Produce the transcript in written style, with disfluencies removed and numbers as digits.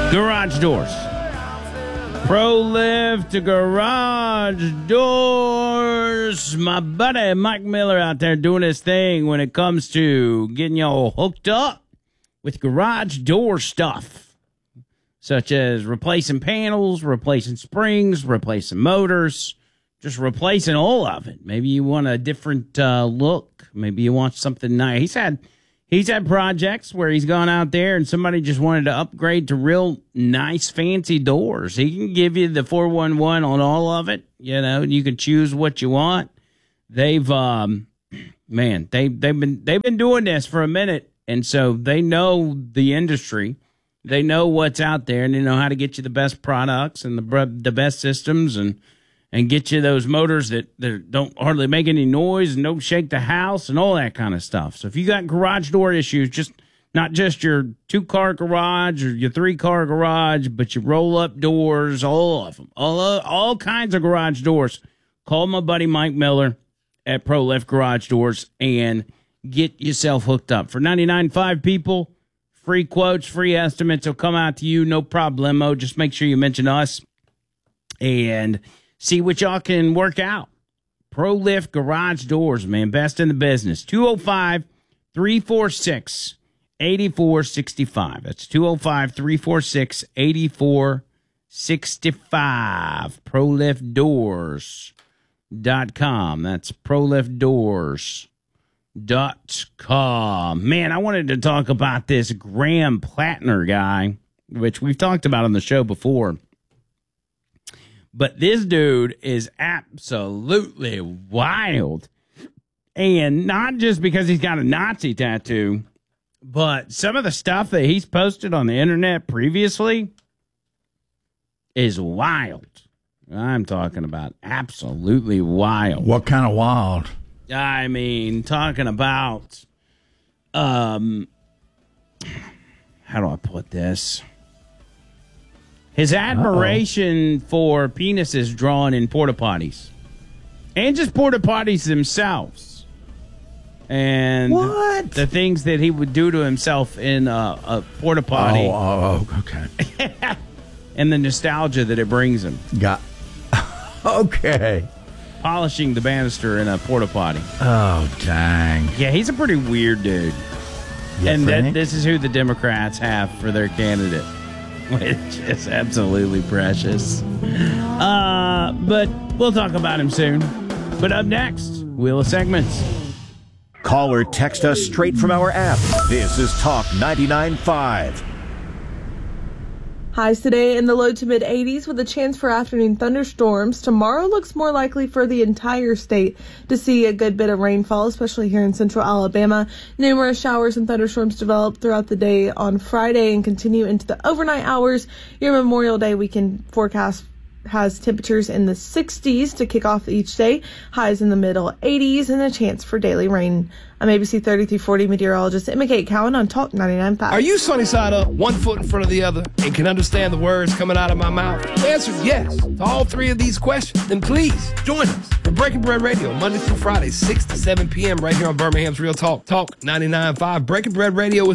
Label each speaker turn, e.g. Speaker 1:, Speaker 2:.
Speaker 1: Garage doors. ProLift Garage Doors. My buddy Mike Miller out there doing his thing when it comes to getting y'all hooked up with garage door stuff, such as replacing panels, replacing springs, replacing motors, just replacing all of it. Maybe you want a different look. Maybe you want something nice. He's had projects where he's gone out there and somebody just wanted to upgrade to real nice, fancy doors. He can give you the 411 on all of it. You know, you can choose what you want. They've been doing this for a minute, and so they know the industry. They know what's out there, and they know how to get you the best products and the best systems and get you those motors that don't hardly make any noise and don't shake the house and all that kind of stuff. So if you got garage door issues, not just your 2-car garage or your 3-car garage, but your roll-up doors, all of them, all kinds of garage doors, call my buddy Mike Miller at ProLift Garage Doors and get yourself hooked up. For $99.5 people, free quotes, free estimates will come out to you, no problemo. Just make sure you mention us and see what y'all can work out. ProLift Garage Doors, man. Best in the business. 205-346-8465. That's 205-346-8465. ProLiftDoors.com. That's ProLiftDoors.com. Man, I wanted to talk about this Graham Plattner guy, which we've talked about on the show before. But this dude is absolutely wild. And not just because he's got a Nazi tattoo, but some of the stuff that he's posted on the internet previously is wild. I'm talking about absolutely wild.
Speaker 2: What kind of wild?
Speaker 1: I mean, talking about, how do I put this? His admiration for penises drawn in porta potties, and just porta potties themselves, and
Speaker 2: what?
Speaker 1: The things that he would do to himself in a porta potty.
Speaker 2: Okay.
Speaker 1: And the nostalgia that it brings him.
Speaker 2: Okay.
Speaker 1: Polishing the banister in a porta potty.
Speaker 2: Oh, dang.
Speaker 1: Yeah, he's a pretty weird dude. And this is who the Democrats have for their candidate. Which is absolutely precious. But we'll talk about him soon. But up next, Wheel of Segments.
Speaker 3: Call or text us straight from our app. This is Talk 99.5.
Speaker 4: Highs today in the low to mid 80s with a chance for afternoon thunderstorms. Tomorrow looks more likely for the entire state to see a good bit of rainfall, especially here in central Alabama. Numerous showers and thunderstorms develop throughout the day on Friday and continue into the overnight hours. Your Memorial Day weekend forecast has temperatures in the 60s to kick off each day, highs in the middle 80s, and a chance for daily rain. I'm ABC 30-40 meteorologist Emma Kate Cowan on Talk 99.5.
Speaker 5: Are you sunny side up, 1 foot in front of the other, and can understand the words coming out of my mouth? The answer is yes to all three of these questions. Then please join us for Breaking Bread Radio, Monday through Friday, 6 to 7 p.m. right here on Birmingham's Real Talk. Talk 99.5. Breaking Bread Radio is